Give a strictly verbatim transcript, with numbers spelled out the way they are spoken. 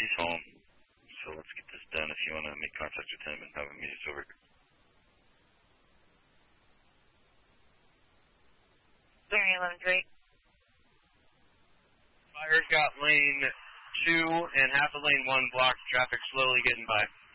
she's home. So let's get this done if you want to make contact with him and have him meet us over here. Bearing eleven three. Fire's got lane two and half of lane one blocked. Traffic slowly getting by.